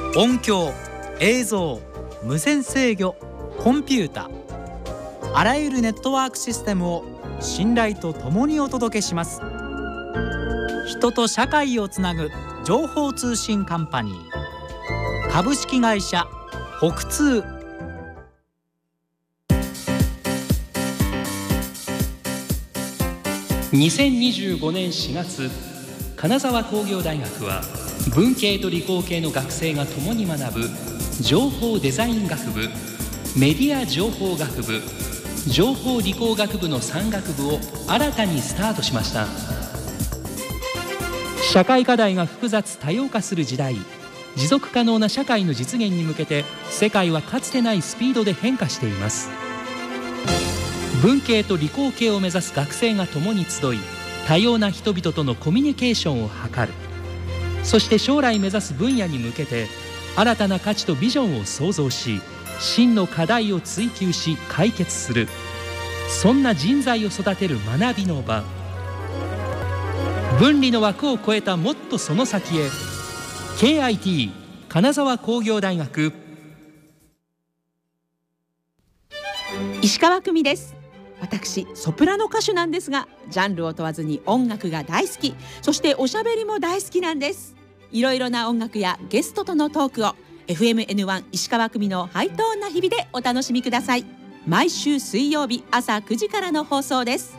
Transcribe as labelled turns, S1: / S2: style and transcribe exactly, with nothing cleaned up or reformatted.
S1: 音響、映像、無線制御、コンピュータ、あらゆるネットワークシステムを信頼とともにお届けします。人と社会をつなぐ情報通信カンパニー、株式会社北通。
S2: にせんにじゅうごねんしがつ、金沢工業大学は文系と理工系の学生が共に学ぶ情報デザイン学部、メディア情報学部、情報理工学部のさん学部を新たにスタートしました。社会課題が複雑多様化する時代、持続可能な社会の実現に向けて世界はかつてないスピードで変化しています。文系と理工系を目指す学生が共に集い、多様な人々とのコミュニケーションを図る。そして将来目指す分野に向けて新たな価値とビジョンを創造し、真の課題を追求し解決する、そんな人材を育てる学びの場。分離の枠を超えたもっとその先へ。 ケーアイティー 金沢工業大学。
S3: 石川久美です。私ソプラノ歌手なんですが、ジャンルを問わずに音楽が大好き、そしておしゃべりも大好きなんです。いろいろな音楽やゲストとのトークを エフエムエヌワン 石川久美のハイトーンな日々でお楽しみください。毎週水曜日朝くじからの放送です。